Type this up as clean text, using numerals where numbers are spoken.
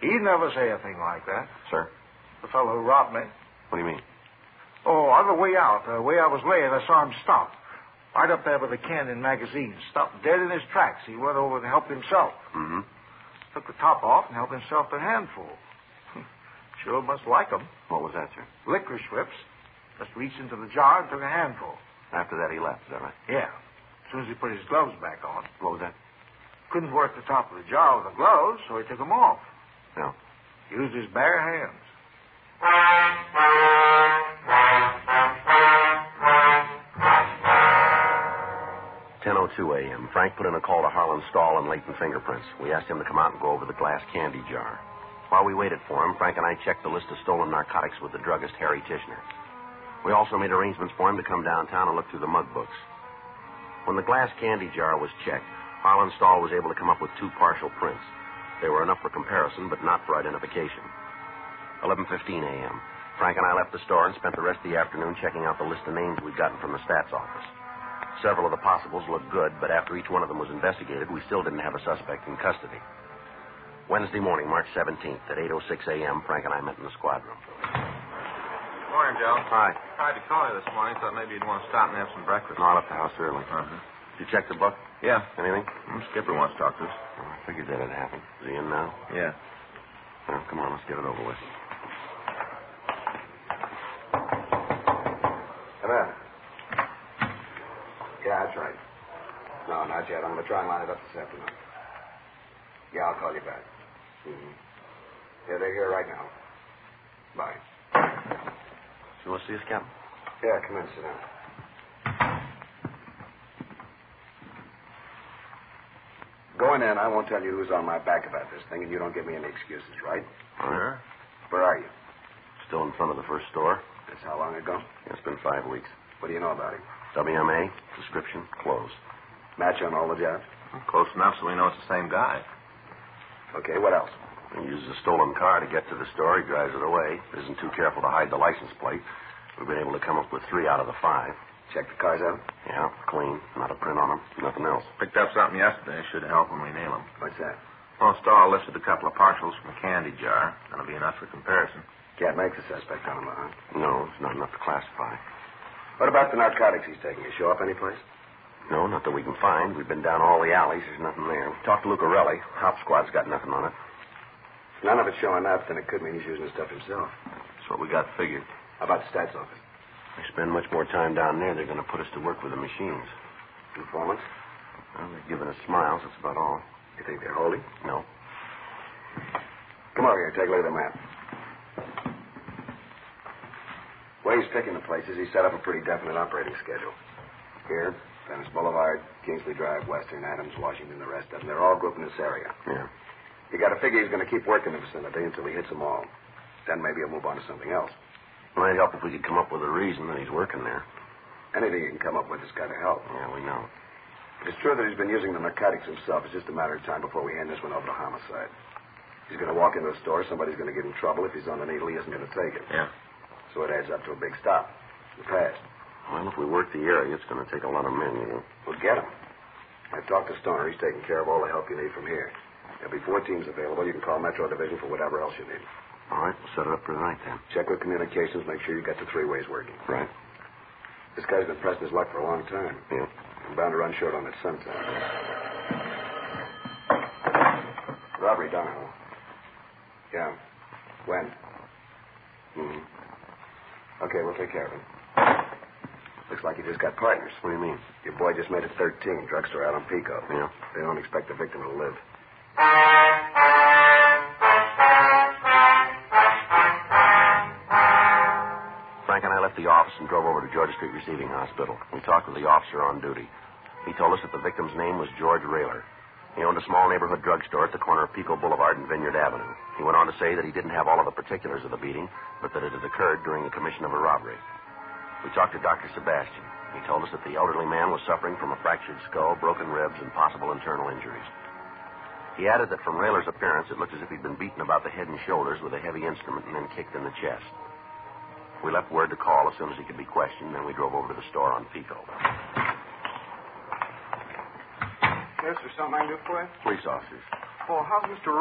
He'd never say a thing like that. Sir? The fellow who robbed me. What do you mean? Oh, on the way out, the way I was laying, I saw him stop. Right up there with the Canyon magazine. Stopped dead in his tracks. He went over and helped himself. Mm-hmm. Took the top off and helped himself to a handful. Sure must like 'em. What was that, sir? Licorice whips. Just reached into the jar and took a handful. After that, he left, is that right? Yeah. As soon as he put his gloves back on. What was that? Couldn't work the top of the jar with the gloves, so he took them off. No. Used his bare hands. 10:02 a.m. Frank put in a call to Harlan Stahl and Leighton Fingerprints. We asked him to come out and go over the glass candy jar. While we waited for him, Frank and I checked the list of stolen narcotics with the druggist Harry Tishner. We also made arrangements for him to come downtown and look through the mug books. When the glass candy jar was checked, Harlan Stahl was able to come up with 2 partial prints. They were enough for comparison, but not for identification. 11:15 a.m. Frank and I left the store and spent the rest of the afternoon checking out the list of names we'd gotten from the stats office. Several of the possibles looked good, but after each one of them was investigated, we still didn't have a suspect in custody. Wednesday morning, March 17th, at 8:06 a.m., Frank and I met in the squad room. Morning, Joe. Hi. Tried to call you this morning. Thought maybe you'd want to stop and have some breakfast. No, I left the house early. Uh-huh. Did you check the book? Yeah. Anything? Skipper wants to talk to us. Oh, I figured that had happened. Is he in now? Yeah. Well, come on, let's get it over with. Come in. Yeah, that's right. No, not yet. I'm going to try and line it up this afternoon. Yeah, I'll call you back. Mm-hmm. Yeah, they're here right now. Bye. You want to see us, Captain? Yeah, come in, sit down. Going in, I won't tell you who's on my back about this thing, and you don't give me any excuses, right? Sure. Where are you? Still in front of the first store. That's how long ago? Yeah, it's been 5 weeks. What do you know about him? WMA, description, closed. Match on all the jobs? Close enough so we know it's the same guy. Okay, what else? He uses a stolen car to get to the store. He drives it away. Isn't too careful to hide the license plate. We've been able to come up with 3 out of the 5. Check the cars out? Yeah, clean. Not a print on them. Nothing else. Picked up something yesterday. Should help when we nail him. What's that? Well, Stahl listed a couple of partials from a candy jar. That'll be enough for comparison. Can't make the suspect on him, huh? No, it's not enough to classify. What about the narcotics he's taking? You show up anyplace? No, not that we can find. We've been down all the alleys. There's nothing there. Talked to Lucarelli. Hop squad's got nothing on it. If none of it's showing up, then it could mean he's using the stuff himself. That's what we got figured. How about the stats office? If we spend much more time down there, they're going to put us to work with the machines. Informants? Well, they're giving us smiles. That's about all. You think they're holding? No. Come over here. Take a look at the map. The way he's picking the places, he set up a pretty definite operating schedule. Here, Venice Boulevard, Kingsley Drive, Western Adams, Washington, the rest of them. They're all grouped in this area. Yeah. You got to figure he's going to keep working the vicinity until he hits them all. Then maybe he'll move on to something else. Might help if we could come up with a reason that he's working there. Anything you can come up with has got to help. Yeah, we know. It's true that he's been using the narcotics himself. It's just a matter of time before we hand this one over to homicide. He's going to walk into a store. Somebody's going to give him trouble. If he's on the needle, he isn't going to take it. Yeah. So it adds up to a big stop. The past. Well, if we work the area, it's going to take a lot of men, you know. We'll get him. I've talked to Stoner. He's taking care of all the help you need from here. There'll be 4 teams available. You can call Metro Division for whatever else you need. All right, we'll set it up for tonight, then. Check with communications. Make sure you got the 3 ways working. Right. This guy's been pressing his luck for a long time. Yeah. I'm bound to run short on it sometime. Robbery, Donahoe. Yeah. When? Mm-hmm. Okay, we'll take care of him. Looks like you just got partners. What do you mean? Your boy just made it 13. Drugstore out on Pico. Yeah. They don't expect the victim to live. Frank and I left the office and drove over to Georgia Street Receiving Hospital. We talked with the officer on duty. He told us that the victim's name was George Rayler. He owned a small neighborhood drugstore at the corner of Pico Boulevard and Vineyard Avenue. He went on to say that he didn't have all of the particulars of the beating, but that it had occurred during the commission of a robbery. We talked to Dr. Sebastian. He told us that the elderly man was suffering from a fractured skull, broken ribs, and possible internal injuries. He added that from Rayler's appearance, it looked as if he'd been beaten about the head and shoulders with a heavy instrument and then kicked in the chest. We left word to call as soon as he could be questioned, then we drove over to the store on Pico. Yes, there's something I can do for you? Police officers. Oh, how's Mr.